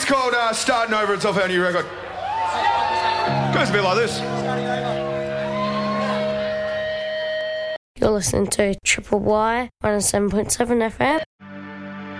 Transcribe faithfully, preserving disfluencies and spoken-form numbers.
called uh, Starting Over. It's off our new record. Goes a bit like this. You're listening to Triple Y one oh seven point seven F M.